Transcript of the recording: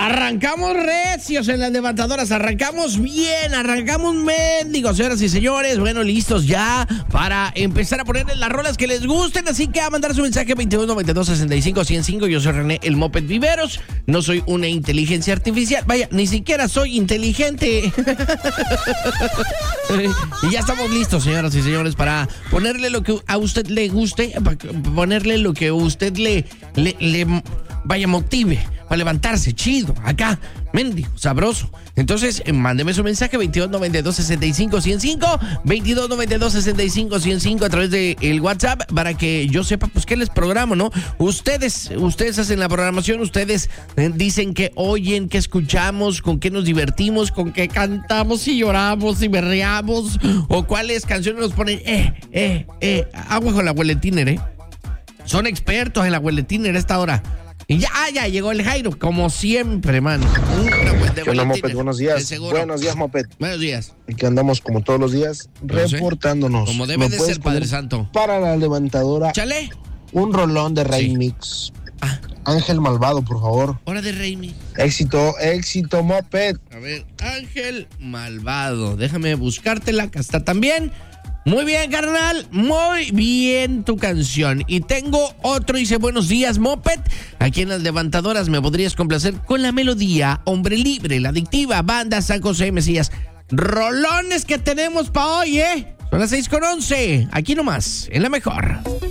Arrancamos recios en las levantadoras, arrancamos bien, arrancamos mendigos, señoras y señores. Bueno, listos ya para empezar a ponerles las rolas que les gusten. Así que a mandar su mensaje 2192-65-105. Yo soy René, el Moped Viveros. No soy una inteligencia artificial. Vaya, ni siquiera soy inteligente. Y ya estamos listos, señoras y señores, para ponerle lo que a usted le guste, para ponerle lo que a usted le vaya, motive, para levantarse, chido, acá, mendigo, sabroso. Entonces, mándeme su mensaje 2292-65-105, 2292-65-105 a través del WhatsApp, para que yo sepa, pues, qué les programo, ¿no? Ustedes hacen la programación, ustedes dicen que oyen, que escuchamos, con qué nos divertimos, con qué cantamos y lloramos y berreamos, o cuáles canciones nos ponen, agua con la Hueletiner, Son expertos en la Hueletiner a esta hora. Y ya llegó el Jairo, como siempre, mano. ¿Qué onda, Moped? Buenos días. Buenos días, Moped. Buenos días. Aquí andamos como todos los días, reportándonos. Como debe de ser, Padre Santo. Para la levantadora. Chale. Un rolón de remix. Sí. Ángel Malvado, por favor. Hora de remix. Éxito, Moped. A ver, Ángel Malvado. Déjame buscártela, acá está también. Muy bien, carnal, muy bien tu canción. Y tengo otro, dice: buenos días, Moped. Aquí en las levantadoras me podrías complacer con la melodía Hombre Libre, La Adictiva, Banda San José Mesías. Rolones que tenemos para hoy, Son las 6:11, aquí nomás, en La Mejor.